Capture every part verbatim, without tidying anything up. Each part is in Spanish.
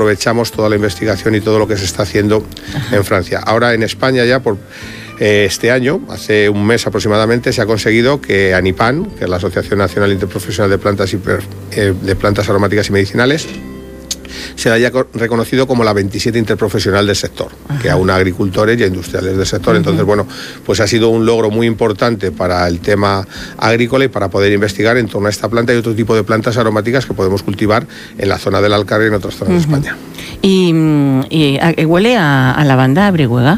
aprovechamos toda la investigación y todo lo que se está haciendo Ajá. en Francia. Ahora en España ya por eh, este año, hace un mes aproximadamente, se ha conseguido que ANIPAN, que es la Asociación Nacional Interprofesional de Plantas, y, eh, de Plantas Aromáticas y Medicinales, se la haya reconocido como la veintisiete interprofesional del sector, Ajá. que aúna a agricultores y a industriales del sector. Uh-huh. Entonces, bueno, pues ha sido un logro muy importante para el tema agrícola y para poder investigar en torno a esta planta y otro tipo de plantas aromáticas que podemos cultivar en la zona del Alcarria y en otras zonas uh-huh. de España. ¿Y, y huele a, a lavanda, a brihuega?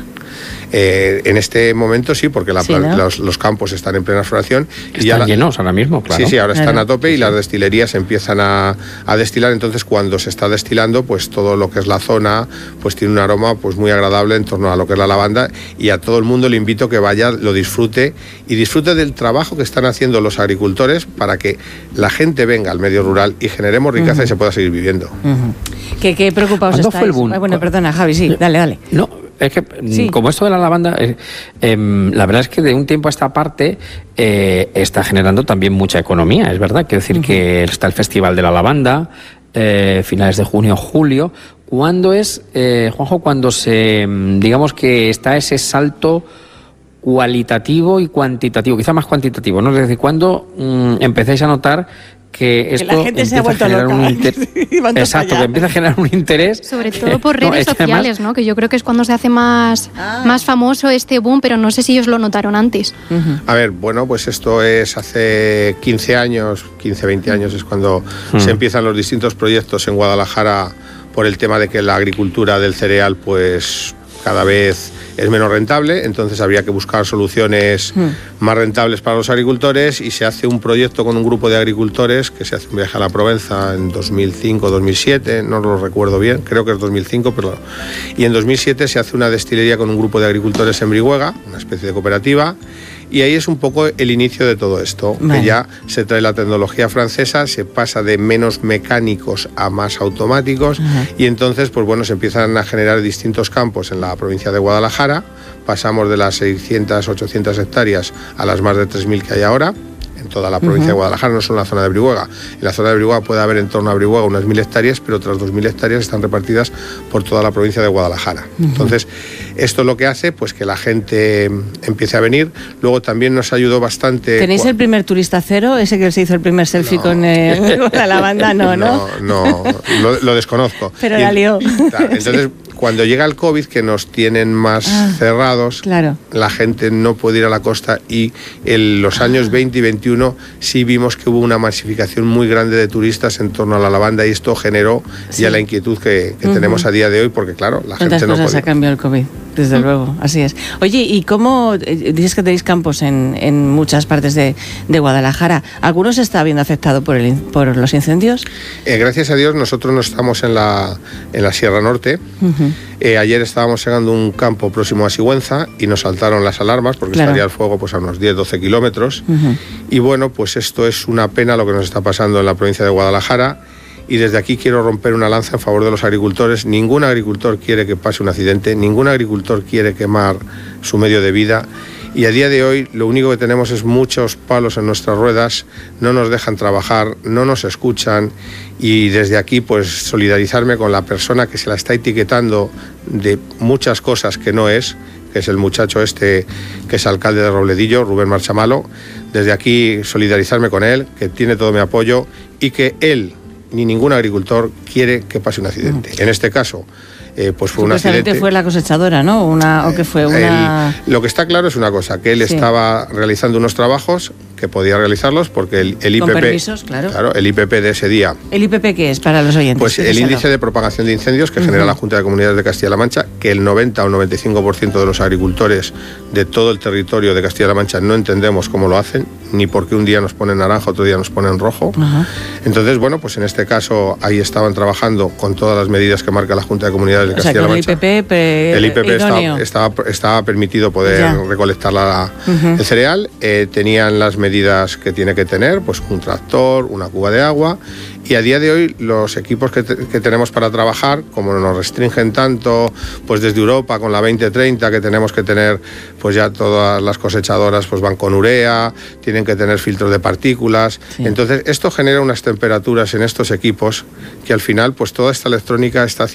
Eh, en este momento sí, porque la, sí, ¿no? los, los campos están en plena floración. Y están ya la, llenos ahora mismo, claro. Sí, sí, ahora claro. están a tope sí, y sí. las destilerías empiezan a, a destilar. Entonces, cuando se está destilando, pues todo lo que es la zona pues tiene un aroma pues muy agradable en torno a lo que es la lavanda, y a todo el mundo le invito que vaya, lo disfrute y disfrute del trabajo que están haciendo los agricultores para que la gente venga al medio rural y generemos riqueza uh-huh. y se pueda seguir viviendo. Uh-huh. ¿Qué, qué preocupados estáis? Fue el boom? Ah, bueno, perdona, Javi, sí, dale, dale. No. Es que, sí. como esto de la lavanda, eh, eh, la verdad es que de un tiempo a esta parte eh, está generando también mucha economía, es verdad. Quiero decir uh-huh. que está el Festival de la Lavanda, eh, finales de junio, julio. ¿Cuándo es, eh, Juanjo, cuando se, digamos que está ese salto cualitativo y cuantitativo, quizá más cuantitativo, ¿no? Es decir, ¿cuándo mmm, empezáis a notar que esto que la gente se ha vuelto loca? Un inter... Exacto, que empieza a generar un interés. Sobre todo por redes no, es que sociales, además... ¿no? Que yo creo que es cuando se hace más, ah. más famoso este boom, pero no sé si ellos lo notaron antes. Uh-huh. A ver, bueno, pues esto es hace quince años, quince, veinte años es cuando uh-huh. se empiezan los distintos proyectos en Guadalajara por el tema de que la agricultura del cereal pues cada vez es menos rentable, entonces habría que buscar soluciones mm. más rentables para los agricultores, y se hace un proyecto con un grupo de agricultores que se hace un viaje a la Provenza en dos mil cinco, dos mil siete, no lo recuerdo bien, creo que es dos mil cinco, pero y en dos mil siete se hace una destilería con un grupo de agricultores en Brihuega, una especie de cooperativa. Y ahí es un poco el inicio de todo esto, vale. que ya se trae la tecnología francesa, se pasa de menos mecánicos a más automáticos, uh-huh. y entonces pues bueno, se empiezan a generar distintos campos en la provincia de Guadalajara, pasamos de las seiscientas, ochocientas hectáreas a las más de tres mil que hay ahora, en toda la provincia uh-huh. de Guadalajara, no solo en la zona de Brihuega. En la zona de Brihuega puede haber en torno a Brihuega unas mil hectáreas, pero otras dos mil hectáreas están repartidas por toda la provincia de Guadalajara. Uh-huh. Entonces, esto es lo que hace pues que la gente empiece a venir. Luego también nos ayudó bastante... ¿Tenéis el primer turista cero? ¿Ese que se hizo el primer selfie no. con, eh, con la lavanda? No, ¿no? No, no, lo, lo desconozco. Pero y, la lió. Entonces... Sí. Cuando llega el COVID, que nos tienen más ah, cerrados, claro. la gente no puede ir a la costa, y en los años veinte y veintiuno sí vimos que hubo una masificación muy grande de turistas en torno a la lavanda, y esto generó sí. ya la inquietud que, que uh-huh. tenemos a día de hoy, porque claro, la gente no cosas podía. ha cambiado el COVID, desde uh-huh. luego, así es. Oye, ¿y cómo, dices que tenéis campos en, en muchas partes de, de Guadalajara, ¿algunos está viendo afectado por, el, por los incendios? Eh, gracias a Dios, nosotros no estamos en la, en la Sierra Norte. Uh-huh. Eh, ayer estábamos llegando a un campo próximo a Sigüenza y nos saltaron las alarmas porque claro. estaría el fuego pues a unos diez, doce kilómetros. Uh-huh. Y bueno, pues esto es una pena lo que nos está pasando en la provincia de Guadalajara, y desde aquí quiero romper una lanza en favor de los agricultores. Ningún agricultor quiere que pase un accidente, ningún agricultor quiere quemar su medio de vida. Y a día de hoy lo único que tenemos es muchos palos en nuestras ruedas, no nos dejan trabajar, no nos escuchan, y desde aquí pues solidarizarme con la persona que se la está etiquetando de muchas cosas que no es, que es el muchacho este que es alcalde de Robledillo, Rubén Marchamalo. Desde aquí solidarizarme con él, que tiene todo mi apoyo, y que él ni ningún agricultor quiere que pase un accidente. En este caso... Eh, pues fue un accidente. Fue la cosechadora, ¿no? Una, ¿o qué fue? Una... El, lo que está claro es una cosa, que él sí. estaba realizando unos trabajos que podía realizarlos porque el, el I P P... Con permisos, claro. Claro, el I P P de ese día... ¿El I P P qué es para los oyentes? Pues el índice de propagación de incendios que uh-huh. genera la Junta de Comunidades de Castilla-La Mancha, que el noventa o noventa y cinco por ciento de los agricultores de todo el territorio de Castilla-La Mancha no entendemos cómo lo hacen, ni por qué un día nos ponen naranja, otro día nos ponen rojo. Uh-huh. Entonces, bueno, pues en este caso ahí estaban trabajando con todas las medidas que marca la Junta de Comunidades de Castilla-La Mancha. O sea, el I P P, pre- el I P P estaba, estaba, estaba permitido poder ya. recolectar la, uh-huh. el cereal, eh, tenían las medidas que tiene que tener, pues un tractor, una cuba de agua, y a día de hoy los equipos que, te, que tenemos para trabajar, como nos restringen tanto, pues desde Europa con la veinte treinta que tenemos que tener, pues ya todas las cosechadoras pues van con urea, tienen que tener filtros de partículas, sí. entonces esto genera unas temperaturas en estos equipos que al final pues toda esta electrónica está